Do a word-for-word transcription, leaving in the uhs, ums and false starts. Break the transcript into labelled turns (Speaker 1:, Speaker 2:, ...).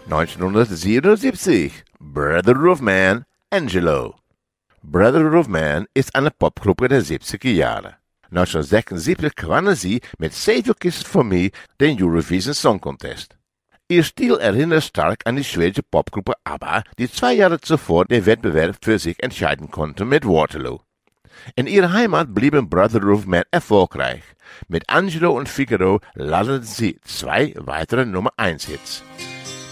Speaker 1: neunzehnhundertsiebenundsiebzig, Brother of Man, Angelo. Brother of Man ist eine Popgruppe der siebziger Jahre. neunzehnhundertsechsundsiebzig gewannen sie mit Save Your Kisses for Me den Eurovision Song Contest. Ihr Stil erinnert stark an die schwedische Popgruppe ABBA, die zwei Jahre zuvor den Wettbewerb für sich entscheiden konnte mit Waterloo. In ihrer Heimat blieben Brother of Man erfolgreich. Mit Angelo und Figaro landeten sie zwei weitere Nummer eins Hits.